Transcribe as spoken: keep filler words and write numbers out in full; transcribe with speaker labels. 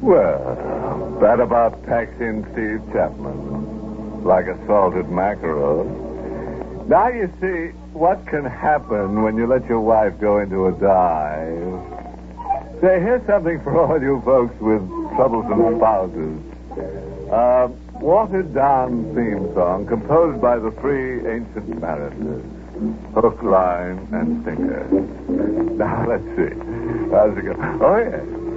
Speaker 1: Well, that about taxiing Steve Chapman like a salted mackerel. Now you see what can happen when you let your wife go into a dive. Say, here's something for all you folks with troublesome spouses. Uh, watered down theme song composed by the three ancient mariners. Hook, line, and sinker. Now, let's see. How's it go? Oh, yes.